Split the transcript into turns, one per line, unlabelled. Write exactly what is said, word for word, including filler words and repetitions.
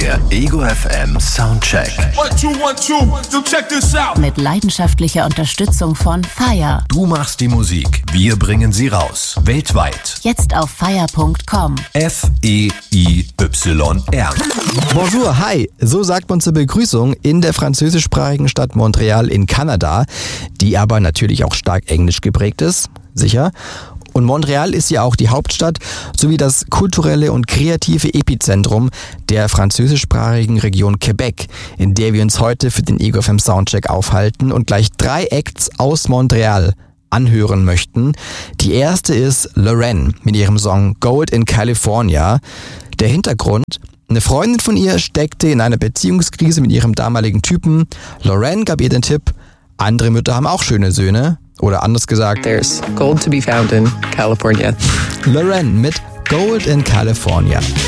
Der Ego F M Soundcheck.
One, two, one, two. So check this out.
Mit leidenschaftlicher Unterstützung von Fire.
Du machst die Musik, wir bringen sie raus. Weltweit.
Jetzt auf fire punkt com.
F E I Y R.
Bonjour, hi. So sagt man zur Begrüßung in der französischsprachigen Stadt Montreal in Kanada, die aber natürlich auch stark englisch geprägt ist, sicher. Und Montreal ist ja auch die Hauptstadt sowie das kulturelle und kreative Epizentrum der französischsprachigen Region Quebec, in der wir uns heute für den Ego F M Soundcheck aufhalten und gleich drei Acts aus Montreal anhören möchten. Die erste ist Lorraine mit ihrem Song Gold in California. Der Hintergrund: Eine Freundin von ihr steckte in einer Beziehungskrise mit ihrem damaligen Typen. Lorraine gab ihr den Tipp, andere Mütter haben auch schöne Söhne. Oder anders gesagt,
There's gold to be found in California.
Lorraine mit Gold in California.